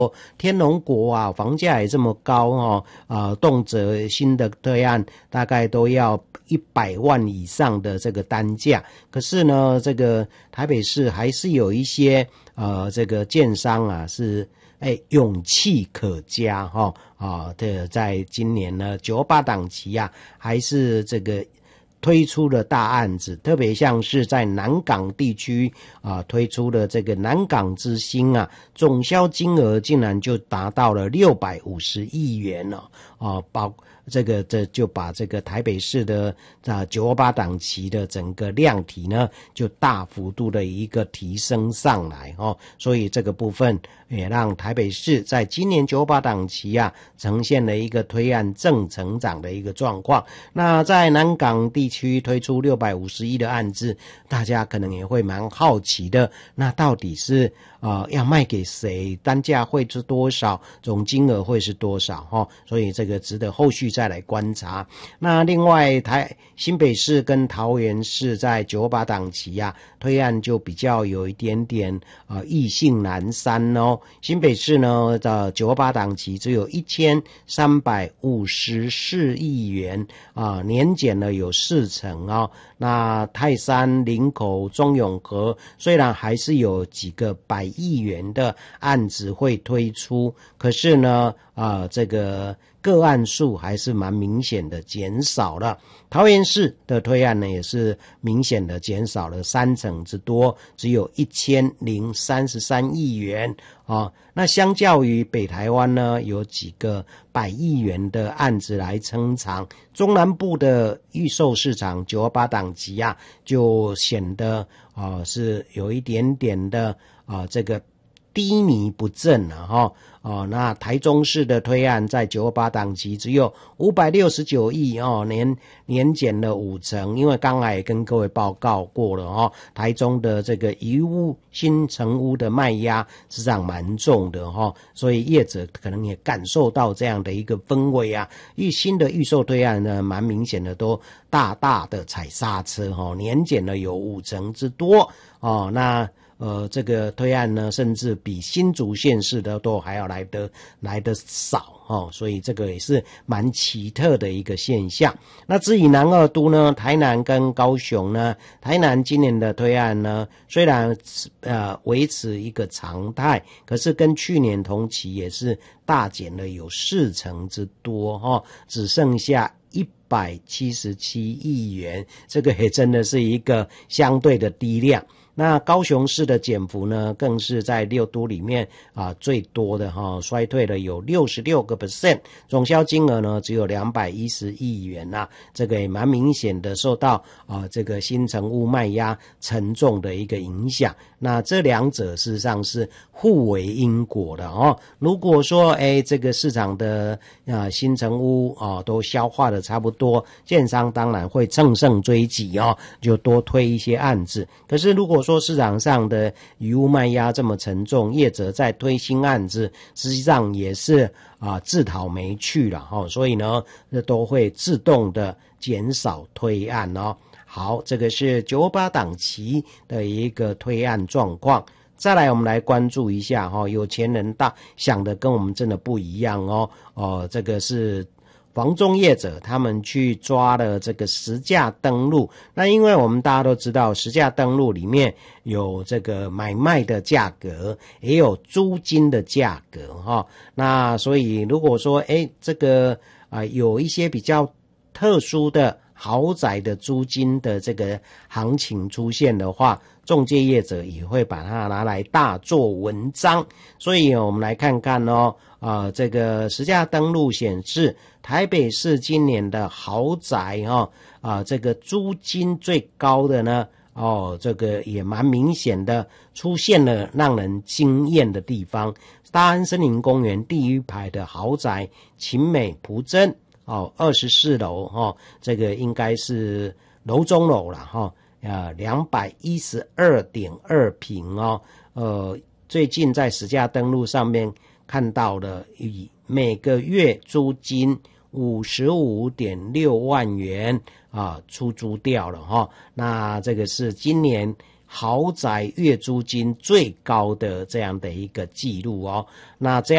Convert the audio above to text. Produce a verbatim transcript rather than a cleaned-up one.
天龙国啊，房价也这么高哦，啊，动辄新的推案大概都要一百万以上的这个单价。可是呢，这个台北市还是有一些呃这个建商啊是哎勇气可嘉哈啊的，在今年呢九二八档期啊，还是这个推出了大案子，特别像是在南港地区啊推出的这个南港之星啊，总销金额竟然就达到了六百五十亿元了啊，包这个这就把这个台北市的啊九二八档期的整个量体呢，就大幅度的一个提升上来哦，所以这个部分也让台北市在今年九二八档期啊，呈现了一个推案正成长的一个状况。那在南港地区推出六百五十亿的案子，大家可能也会蛮好奇的，那到底是呃要卖给谁？单价会是多少？总金额会是多少？哈、哦，所以这个值得后续再来观察。那另外台新北市跟桃园市在九二八档期啊，推案就比较有一点点呃意兴阑珊哦。新北市呢的九二八档期只有一千三百五十四亿元啊，年减了有四成哦。那泰山、林口、中永和虽然还是有几个百亿元的案子会推出，可是呢啊、呃、这个个案数还是蛮明显的减少了。桃园市的推案呢也是明显的减少了三成之多，只有一千零三十三亿元啊。那相较于北台湾呢，有几个百亿元的案子来撑场，中南部的预售市场九二八档期啊，就显得啊、呃、是有一点点的啊、呃、这个低迷不振了哈。哦，那台中市的推案在九二八档期只有五百六十九亿哦，年年减了五成。因为刚才也跟各位报告过了哦，台中的这个遗屋新成屋的卖压实际上蛮重的哈、哦，所以业者可能也感受到这样的一个氛围啊。预新的预售推案呢，蛮明显的都大大的踩刹车哈、哦，年减了有五成之多哦。那呃，这个推案呢，甚至比新竹县市的都还要来得来得少哦，所以这个也是蛮奇特的一个现象。那至于南二都呢，台南跟高雄呢，台南今年的推案呢，虽然呃维持一个常态，可是跟去年同期也是大减了有四成之多哦，只剩下一百七十七亿元，这个也真的是一个相对的低量。那高雄市的减幅呢，更是在六都里面啊最多的哈、哦，衰退了有 百分之六十六， 总销金额呢只有两百一十亿元呐、啊，这个也蛮明显的受到啊这个新成屋卖压沉重的一个影响。那这两者事实上是互为因果的哦。如果说哎这个市场的啊新成屋啊都消化的差不多，建商当然会乘胜追击哦，就多推一些案子。可是如果说市场上的余屋卖压这么沉重，业者在推新案子，实际上也是啊自讨没趣了哈、哦，所以呢，这都会自动的减少推案哦。好，这个是九二八档期的一个推案状况。再来，我们来关注一下哈、哦，有钱人大想的跟我们真的不一样哦。哦，这个是房仲业者他们去抓了这个实价登录。那因为我们大家都知道，实价登录里面有这个买卖的价格，也有租金的价格哈、哦。那所以如果说诶这个啊、呃、有一些比较特殊的豪宅的租金的这个行情出现的话，仲介业者也会把它拿来大做文章。所以我们来看看哦，呃，这个实价登录显示，台北市今年的豪宅哦，啊、呃，这个租金最高的呢，哦，这个也蛮明显的出现了让人惊艳的地方。大安森林公园第一排的豪宅勤美蒲真哦，二十四楼哈，这个应该是楼中楼啦哈，呃，两百一十二点二平哦，呃，最近在实价登录上面看到了，以每个月租金五十五点六万元啊出租掉了哈，那这个是今年豪宅月租金最高的这样的一个记录哦。那这样